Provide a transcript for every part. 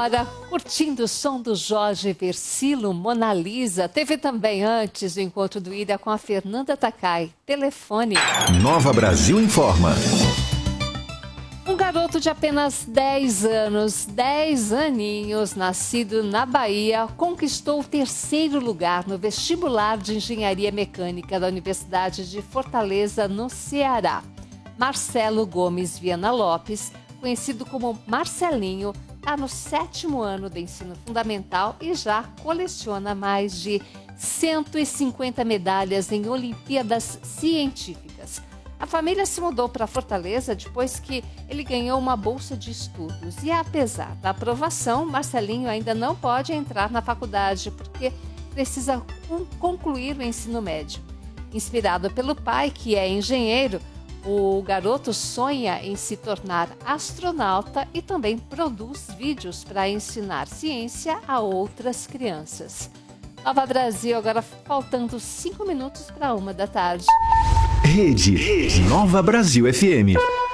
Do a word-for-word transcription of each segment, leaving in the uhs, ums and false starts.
agora curtindo o som do Jorge Versilo, Mona Lisa. Teve também antes o encontro do Ida com a Fernanda Takai. Telefone. Nova Brasil Informa. Um garoto de apenas dez anos, dez aninhos, nascido na Bahia, conquistou o terceiro lugar no vestibular de Engenharia Mecânica da Universidade de Fortaleza, no Ceará. Marcelo Gomes Viana Lopes, conhecido como Marcelinho, está no sétimo ano de ensino fundamental e já coleciona mais de cento e cinquenta medalhas em Olimpíadas Científicas. A família se mudou para Fortaleza depois que ele ganhou uma bolsa de estudos. E apesar da aprovação, Marcelinho ainda não pode entrar na faculdade porque precisa concluir o ensino médio. Inspirado pelo pai, que é engenheiro, o garoto sonha em se tornar astronauta e também produz vídeos para ensinar ciência a outras crianças. Nova Brasil, agora faltando cinco minutos para uma da tarde. Rede, Rede Nova Brasil F M.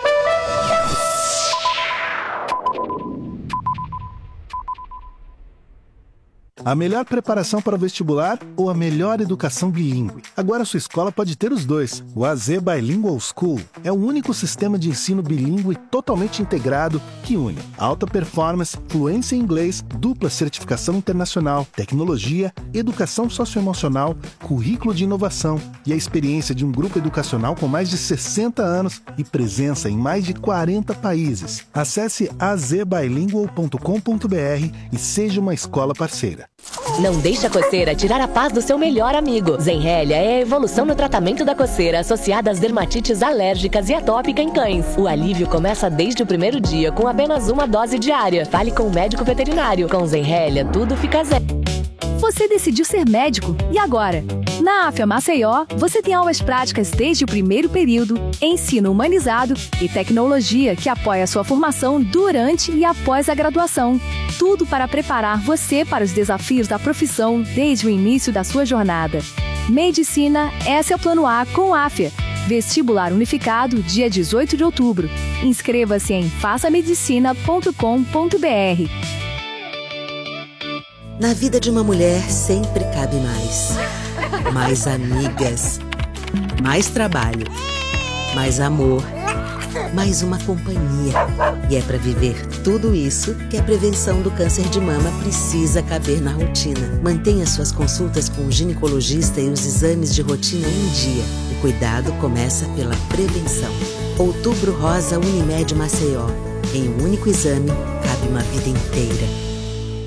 A melhor preparação para o vestibular ou a melhor educação bilíngue? Agora sua escola pode ter os dois. O A Z Bilingual School é o único sistema de ensino bilíngue totalmente integrado que une alta performance, fluência em inglês, dupla certificação internacional, tecnologia, educação socioemocional, currículo de inovação e a experiência de um grupo educacional com mais de sessenta anos e presença em mais de quarenta países. Acesse a z bilingual ponto com ponto b r e seja uma escola parceira. Não deixe a coceira tirar a paz do seu melhor amigo. Zenrelia é a evolução no tratamento da coceira associada às dermatites alérgicas e atópica em cães. O alívio começa desde o primeiro dia com apenas uma dose diária. Fale com o médico veterinário. Com Zenrelia, tudo fica zero. Você decidiu ser médico, e agora? Na AFIA Maceió, você tem aulas práticas desde o primeiro período, ensino humanizado e tecnologia que apoia a sua formação durante e após a graduação. Tudo para preparar você para os desafios da profissão desde o início da sua jornada. Medicina, esse é o Plano A com a AFIA. Vestibular unificado, dia dezoito de outubro. Inscreva-se em faça medicina ponto com ponto b r. Na vida de uma mulher sempre cabe mais. Mais amigas, mais trabalho, mais amor, mais uma companhia. E é para viver tudo isso que a prevenção do câncer de mama precisa caber na rotina. Mantenha suas consultas com o ginecologista e os exames de rotina em dia. O cuidado começa pela prevenção. Outubro Rosa Unimed Maceió. Em um único exame, cabe uma vida inteira.